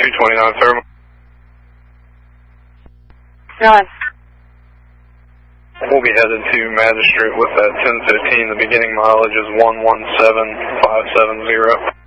229 Thermal. Ron. We'll be headed to Magistrate with that 1015. The beginning mileage is 117570.